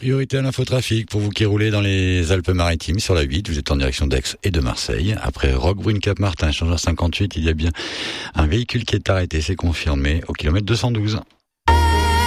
Priorité à l'infotrafic pour vous qui roulez dans les Alpes-Maritimes sur la 8. Vous êtes en direction d'Aix et de Marseille. Après Roquebrune-Cap-Martin, échangeur 58, il y a bien un véhicule qui est arrêté, c'est confirmé, au kilomètre 212.